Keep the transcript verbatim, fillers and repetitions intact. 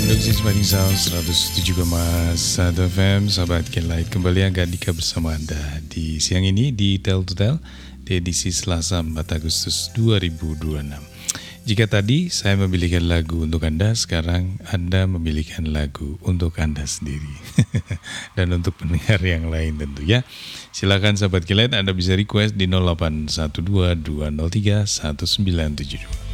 Dosis Paling Sound seratus tujuh koma satu F M. Sahabat Kelight, kembali Angga Dika bersama Anda di siang ini di Tell to Tell di edisi Selasa empat Agustus dua ribu dua puluh enam. Jika tadi saya memilihkan lagu untuk Anda, sekarang Anda memilihkan lagu untuk Anda sendiri. Dan untuk pendengar yang lain tentu ya. Silakan sahabat Kelight, Anda bisa request di nol delapan satu dua dua nol tiga satu sembilan tujuh dua.